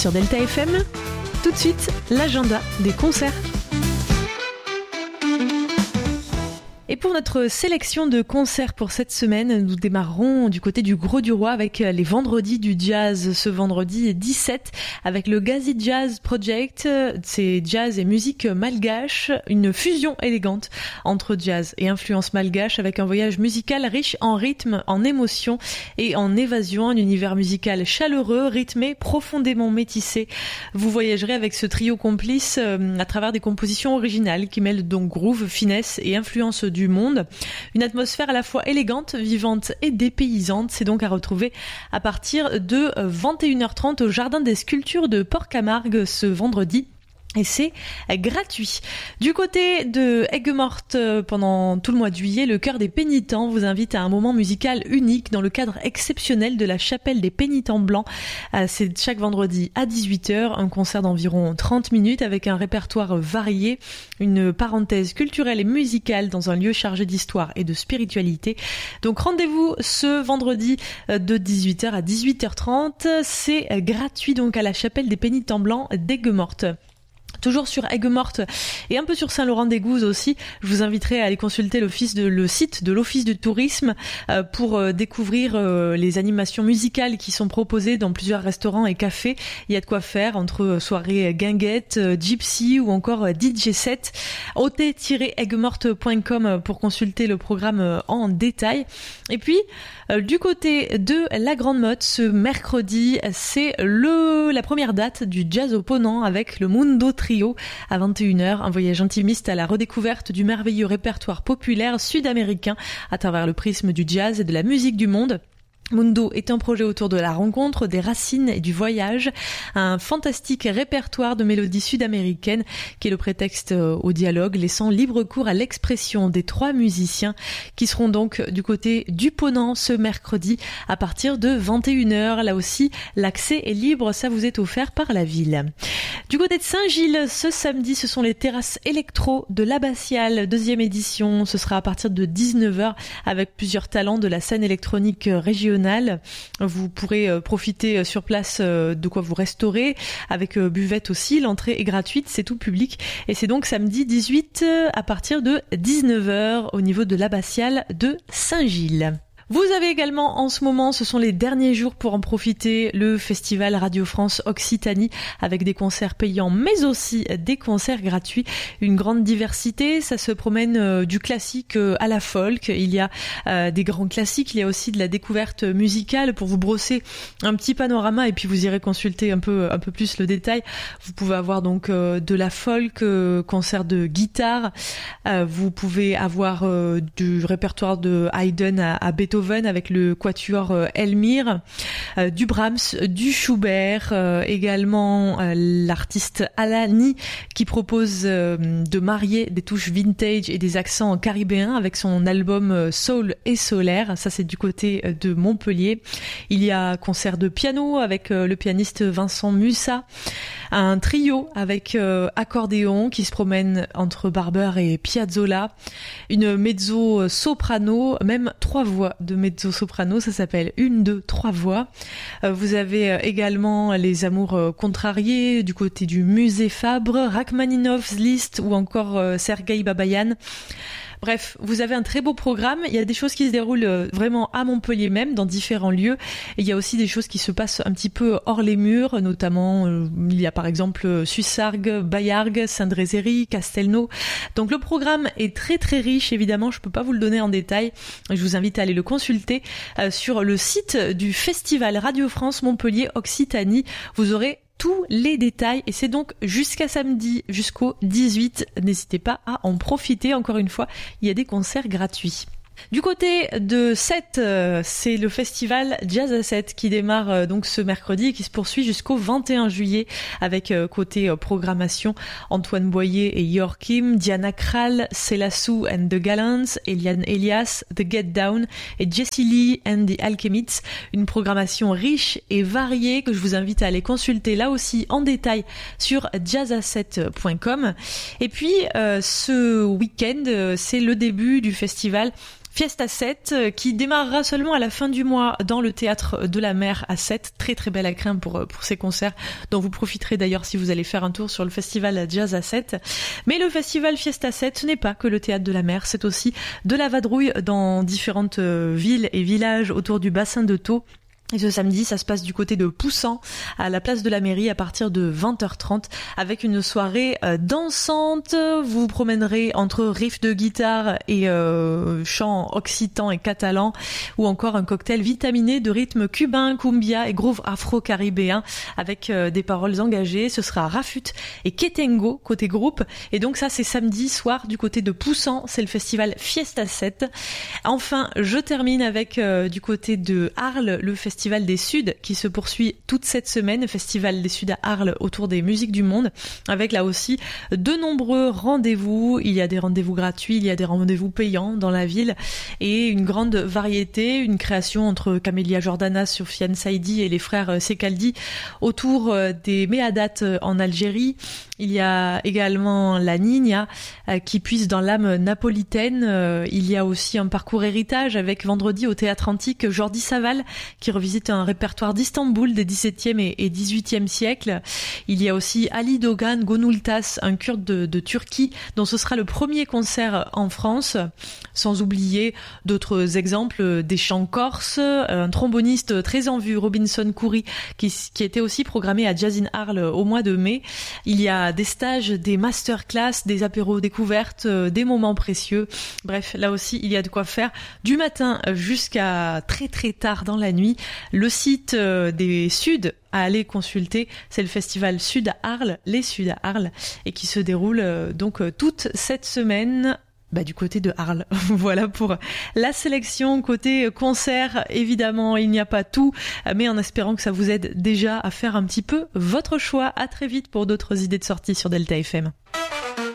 sur Delta FM. Tout de suite, l'agenda des concerts. Et pour notre sélection de concerts pour cette semaine, nous démarrerons du côté du Gros du Roi avec les vendredis du jazz. Ce vendredi 17 avec le Gazi Jazz Project. C'est jazz et musique malgache, une fusion élégante entre jazz et influence malgache avec un voyage musical riche en rythme, en émotion et en évasion. Un univers musical chaleureux, rythmé, profondément métissé. Vous voyagerez avec ce trio complice à travers des compositions originales qui mêlent donc groove, finesse et influence du monde. Une atmosphère à la fois élégante, vivante et dépaysante. C'est donc à retrouver à partir de 21h30 au Jardin des Sculptures de Port-Camargue ce vendredi. Et c'est gratuit. Du côté de Aigues-Mortes, pendant tout le mois de juillet, le Chœur des Pénitents vous invite à un moment musical unique dans le cadre exceptionnel de la Chapelle des Pénitents Blancs. C'est chaque vendredi à 18h, un concert d'environ 30 minutes avec un répertoire varié, une parenthèse culturelle et musicale dans un lieu chargé d'histoire et de spiritualité. Donc rendez-vous ce vendredi de 18h à 18h30. C'est gratuit donc à la Chapelle des Pénitents Blancs d'Aigues-Mortes. Toujours sur Aigues-Mortes et un peu sur Saint-Laurent-des-Gouzes aussi, je vous inviterai à aller consulter le site de l'Office du tourisme pour découvrir les animations musicales qui sont proposées dans plusieurs restaurants et cafés. Il y a de quoi faire entre soirées guinguettes, gypsy ou encore DJ set. ot-aiguemortes.com pour consulter le programme en détail. Et puis, du côté de la Grande Motte, ce mercredi, c'est la première date du Jazz au Ponant avec le Mundo Trio à 21h, un voyage intimiste à la redécouverte du merveilleux répertoire populaire sud-américain à travers le prisme du jazz et de la musique du monde. Mundo est un projet autour de la rencontre, des racines et du voyage, un fantastique répertoire de mélodies sud-américaines qui est le prétexte au dialogue, laissant libre cours à l'expression des 3 musiciens qui seront donc du côté du Ponant ce mercredi à partir de 21h. Là aussi, l'accès est libre, ça vous est offert par la ville. Du côté de Saint-Gilles, ce samedi, ce sont les terrasses électro de l'Abbatiale, 2e édition. Ce sera à partir de 19h avec plusieurs talents de la scène électronique régionale. Vous pourrez profiter sur place de quoi vous restaurer avec buvette aussi. L'entrée est gratuite, c'est tout public et c'est donc samedi 18 à partir de 19h au niveau de l'Abbatiale de Saint-Gilles. Vous avez également en ce moment, ce sont les derniers jours pour en profiter, le festival Radio France Occitanie avec des concerts payants mais aussi des concerts gratuits. Une grande diversité, ça se promène du classique à la folk. Il y a des grands classiques, il y a aussi de la découverte musicale pour vous brosser un petit panorama et puis vous irez consulter un peu plus le détail. Vous pouvez avoir donc de la folk, concert de guitare. Vous pouvez avoir du répertoire de Haydn à Beethoven avec le quatuor Elmire, du Brahms, du Schubert, également l'artiste Alani qui propose de marier des touches vintage et des accents caribéens avec son album Soul et Solaire. Ça c'est du côté de Montpellier. Il y a concert de piano avec le pianiste Vincent Mussa, un trio avec accordéon qui se promène entre Barber et Piazzolla, une mezzo-soprano, même 3 voix de mezzo-soprano, ça s'appelle 1, 2, 3 voix. Vous avez également les amours contrariés du côté du Musée Fabre, Rachmaninoff's List ou encore Sergueï Babayan. Bref, vous avez un très beau programme. Il y a des choses qui se déroulent vraiment à Montpellier même, dans différents lieux. Et il y a aussi des choses qui se passent un petit peu hors les murs, notamment il y a par exemple Sussargues, Bayargues, Saint-Drézéry, Castelnau. Donc le programme est très très riche, évidemment, je peux pas vous le donner en détail. Je vous invite à aller le consulter sur le site du Festival Radio France Montpellier Occitanie. Vous aurez tous les détails et c'est donc jusqu'à samedi, jusqu'au 18. N'hésitez pas à en profiter. Encore une fois, il y a des concerts gratuits. Du côté de Sète, c'est le festival Jazz à Sète qui démarre donc ce mercredi et qui se poursuit jusqu'au 21 juillet avec côté programmation Antoine Boyer et Yorkim, Diana Krall, Selassou and the Gallants, Eliane Elias, The Get Down et Jessie Lee and the Alchemists. Une programmation riche et variée que je vous invite à aller consulter là aussi en détail sur jazz-a-7.com. Et puis ce week-end, c'est le début du festival Fiesta 7 qui démarrera seulement à la fin du mois dans le théâtre de la Mer à 7. Très très belle accrim pour ces concerts dont vous profiterez d'ailleurs si vous allez faire un tour sur le festival Jazz à 7. Mais le festival Fiesta 7, ce n'est pas que le théâtre de la Mer, c'est aussi de la vadrouille dans différentes villes et villages autour du bassin de Thau. Et ce samedi, ça se passe du côté de Poussan, à la place de la mairie, à partir de 20h30, avec une soirée dansante. Vous vous promènerez entre riffs de guitare et chants occitans et catalans, ou encore un cocktail vitaminé de rythmes cubains, cumbia et groove afro-caribéen, avec des paroles engagées. Ce sera Rafut et Ketengo, côté groupe. Et donc ça, c'est samedi soir, du côté de Poussan, c'est le festival Fiesta 7. Enfin, je termine avec, du côté de Arles, le festival des Suds qui se poursuit toute cette semaine, Festival des Suds à Arles autour des musiques du monde, avec là aussi de nombreux rendez-vous. Il y a des rendez-vous gratuits, il y a des rendez-vous payants dans la ville et une grande variété, une création entre Camélia Jordana, Soufiane Saïdi et les frères Sekaldi autour des Méadates en Algérie. Il y a également la Nina qui puise dans l'âme napolitaine. Il y a aussi un parcours héritage avec vendredi au Théâtre Antique Jordi Saval qui revisite un répertoire d'Istanbul des XVIIe et XVIIIe siècles. Il y a aussi Ali Dogan Gonultas, un kurde de Turquie, dont ce sera le premier concert en France. Sans oublier d'autres exemples, des chants corses, un tromboniste très en vue, Robinson Khoury, qui était aussi programmé à Jazz in Arles au mois de mai. Il y a des stages, des masterclass, des apéros découvertes, des moments précieux. Bref, là aussi, il y a de quoi faire du matin jusqu'à très très tard dans la nuit. Le site des Suds à aller consulter, c'est le festival Sud à Arles, les Suds à Arles, et qui se déroule donc toute cette semaine du côté de Arles. Voilà pour la sélection. Côté concert, évidemment, il n'y a pas tout, mais en espérant que ça vous aide déjà à faire un petit peu votre choix. À très vite pour d'autres idées de sortie sur Delta FM.